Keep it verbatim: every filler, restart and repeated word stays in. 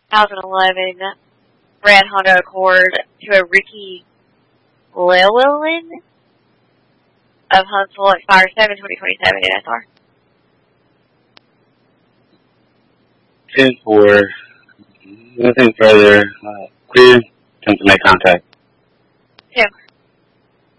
twenty eleven red Honda Accord to a Ricky Llewellyn of Huntsville, expires seven twenty twenty-seven N S R. ten four. Nothing further. Uh, clear. Attempt to make contact. Tim.